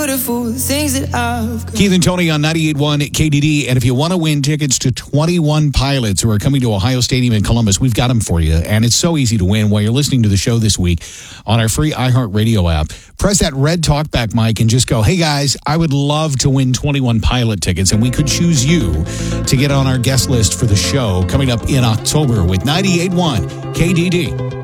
beautiful things that I've got. Keith and Tony on 98.1 KDD. And if you want to win tickets to 21 pilots who are coming to Ohio Stadium in Columbus, we've got them for you. And it's so easy to win while you're listening to the show this week on our free iHeartRadio app. Press that red talkback mic and just go, hey guys, I would love to win 21 pilot tickets. And we could choose you to get on our guest list for the show coming up in October with 98.1 KDD.